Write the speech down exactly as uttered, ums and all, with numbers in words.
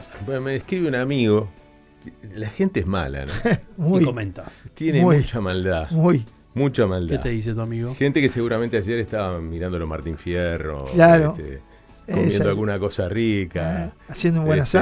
pasar. Bueno, me escribe un amigo. La gente es mala, ¿no? Muy, y comenta. Tiene muy, mucha maldad. Muy. Mucha maldad. ¿Qué te dice tu amigo? Gente que seguramente ayer estaba mirándolo Martín Fierro. Claro. Este, comiendo Esa, alguna cosa rica. Eh, haciendo un buen este, asado.